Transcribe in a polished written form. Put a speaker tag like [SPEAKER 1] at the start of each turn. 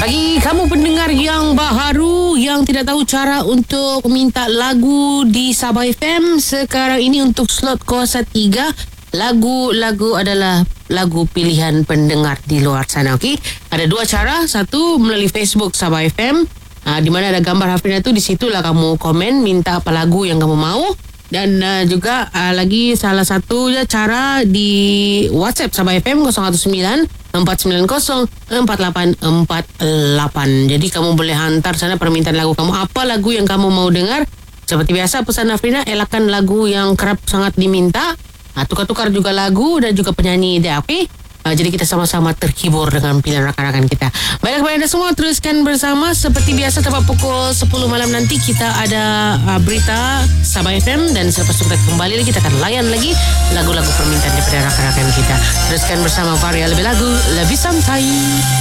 [SPEAKER 1] Bagi kamu pendengar yang baru, yang tidak tahu cara untuk minta lagu di Sabah FM, sekarang ini untuk slot kuasa 3, lagu-lagu adalah lagu pilihan pendengar di luar sana. Okey, ada dua cara. Satu melalui Facebook Sabah FM, di mana ada gambar Hafrina tu. Di situlah kamu komen minta apa lagu yang kamu mau. Dan juga lagi salah satu cara di WhatsApp Sabah FM 019-490-4848. Jadi kamu boleh hantar sana permintaan lagu kamu. Apa lagu yang kamu mau dengar? Seperti biasa pesan Hafrina, elakkan lagu yang kerap sangat diminta. Tukar-tukar juga lagu dan juga penyanyi dia. Okey? Jadi kita sama-sama terhibur dengan pilihan rakan-rakan kita. Baiklah kepada anda semua, teruskan bersama. Seperti biasa tepat pukul 10 malam nanti kita ada berita Sabah FM. Dan selepas itu kita kembali lagi, kita akan layan lagi lagu-lagu permintaan daripada rakan-rakan kita. Teruskan bersama Varia, lebih lagu, lebih santai.